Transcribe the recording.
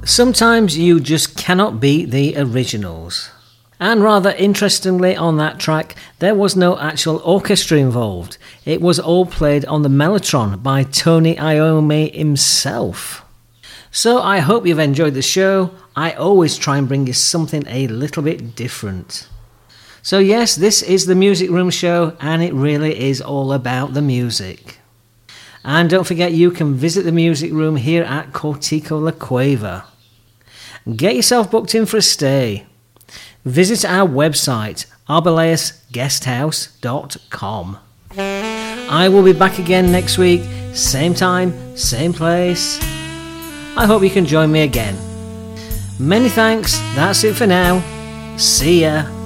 Sometimes you just cannot beat the originals. And rather interestingly on that track, there was no actual orchestra involved. It was all played on the mellotron by Tony Iommi himself. So I hope you've enjoyed the show. I always try and bring you something a little bit different. So yes, this is the Music Room Show, and it really is all about the music. And don't forget, you can visit the Music Room here at Cortico La Cueva. Get yourself booked in for a stay. Visit our website, arbaleusguesthouse.com. I will be back again next week, same time, same place. I hope you can join me again. Many thanks, that's it for now. See ya.